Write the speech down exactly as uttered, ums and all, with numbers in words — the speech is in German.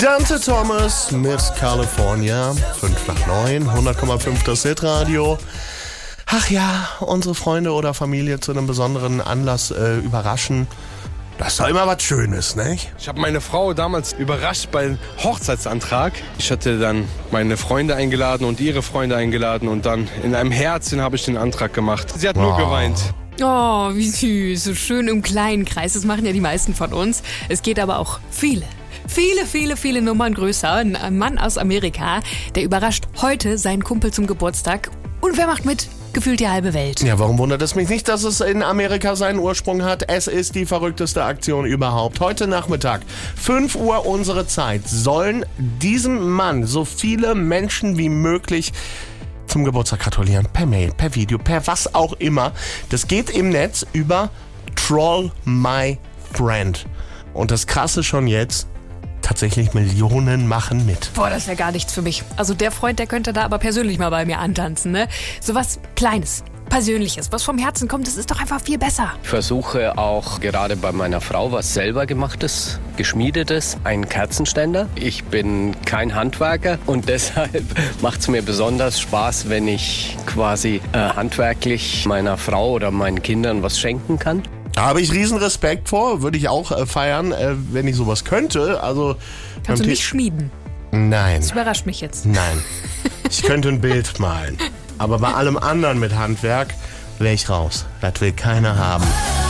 Dante Thomas mit California, fünf nach neun, hundert Komma fünf das Hitradio. Ach ja, unsere Freunde oder Familie zu einem besonderen Anlass äh, überraschen. Das ist doch immer was Schönes, nicht? Ich habe meine Frau damals überrascht beim Hochzeitsantrag. Ich hatte dann meine Freunde eingeladen und ihre Freunde eingeladen und dann in einem Herzen habe ich den Antrag gemacht. Sie hat nur Wow. geweint. Oh, wie süß. So schön im kleinen Kreis. Das machen ja die meisten von uns. Es geht aber auch viele. Viele, viele, viele Nummern größer. Ein Mann aus Amerika, der überrascht heute seinen Kumpel zum Geburtstag. Und wer macht mit? Gefühlt die halbe Welt. Ja, warum wundert es mich nicht, dass es in Amerika seinen Ursprung hat? Es ist die verrückteste Aktion überhaupt. Heute Nachmittag, fünf Uhr unsere Zeit, sollen diesem Mann so viele Menschen wie möglich zum Geburtstag gratulieren. Per Mail, per Video, per was auch immer. Das geht im Netz über Troll My Friend. Und das Krasse schon jetzt, tatsächlich Millionen machen mit. Boah, das wäre gar nichts für mich. Also der Freund, der könnte da aber persönlich mal bei mir antanzen, ne? So was Kleines, Persönliches, was vom Herzen kommt, das ist doch einfach viel besser. Ich versuche auch gerade bei meiner Frau was selber gemachtes, geschmiedetes, einen Kerzenständer. Ich bin kein Handwerker und deshalb macht es mir besonders Spaß, wenn ich quasi äh, handwerklich meiner Frau oder meinen Kindern was schenken kann. Da habe ich riesen Respekt vor, würde ich auch äh, feiern, äh, wenn ich sowas könnte. Also Kannst du beim nicht Te- schmieden? Nein, Das überrascht mich jetzt. nein. Ich könnte ein Bild malen. Aber bei allem anderen mit Handwerk wäre ich raus. Das will keiner haben.